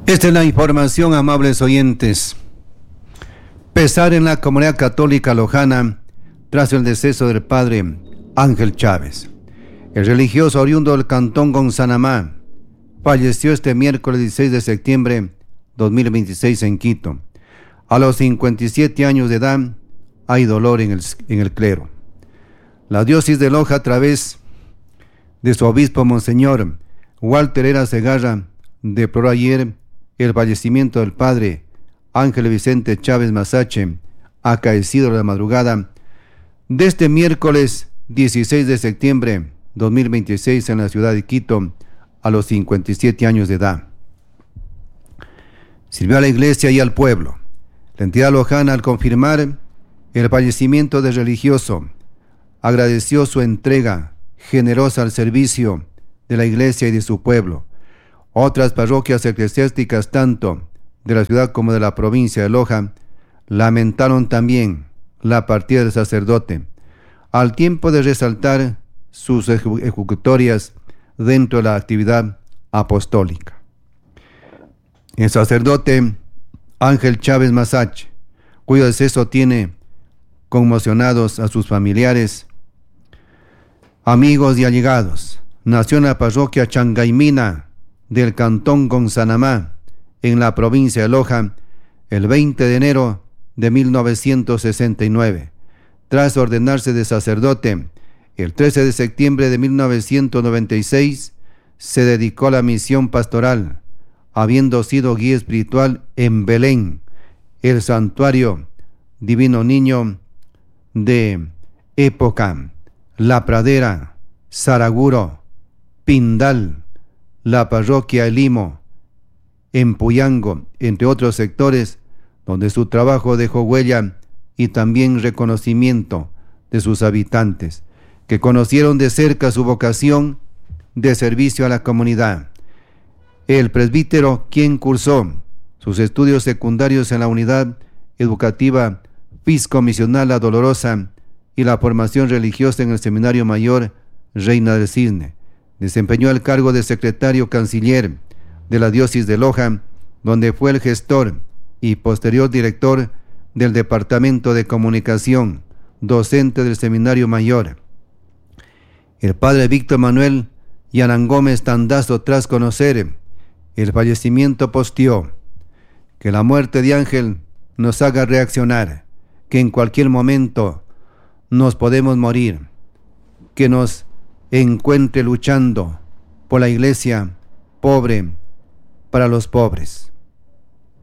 Esta es la información, amables oyentes. Pesar en la comunidad católica lojana tras el deceso del padre Ángel Chávez. El religioso oriundo del cantón Gonzanamá falleció este miércoles 16 de septiembre 2026 en Quito. A los 57 años de edad hay dolor en el clero. La diócesis de Loja, a través de su obispo Monseñor Walter Era Segarra, deploró ayer el fallecimiento del padre Ángel Vicente Chávez Masache, acaecido en la madrugada de este miércoles 16 de septiembre 2026 en la ciudad de Quito, a los 57 años de edad. Sirvió a la iglesia y al pueblo. La entidad lojana, al confirmar el fallecimiento del religioso, agradeció su entrega generosa al servicio de la iglesia y de su pueblo. Otras parroquias eclesiásticas, tanto de la ciudad como de la provincia de Loja, lamentaron también la partida del sacerdote, al tiempo de resaltar sus ejecutorias dentro de la actividad apostólica. El sacerdote Ángel Chávez Masache, cuyo deceso tiene conmocionados a sus familiares, amigos y allegados, nació en la parroquia Changaymina del cantón Gonzanamá, en la provincia de Loja, el 20 de enero de 1969. Tras ordenarse de sacerdote, el 13 de septiembre de 1996, se dedicó a la misión pastoral, habiendo sido guía espiritual en Belén, el santuario Divino Niño de Época, La Pradera, Saraguro, Pindal, la parroquia El Limo, en Puyango, entre otros sectores donde su trabajo dejó huella y también reconocimiento de sus habitantes, que conocieron de cerca su vocación de servicio a la comunidad. El presbítero, quien cursó sus estudios secundarios en la unidad educativa Fisco-Misional La Dolorosa y la formación religiosa en el Seminario Mayor Reina del Cisne, desempeñó el cargo de secretario canciller de la diócesis de Loja, donde fue el gestor y posterior director del Departamento de Comunicación, docente del Seminario Mayor. El padre Víctor Manuel Yanán Gómez Tandazo, tras conocer el fallecimiento, posteó: que la muerte de Ángel nos haga reaccionar, que en cualquier momento nos podemos morir, que nos encuentre luchando por la iglesia pobre, para los pobres.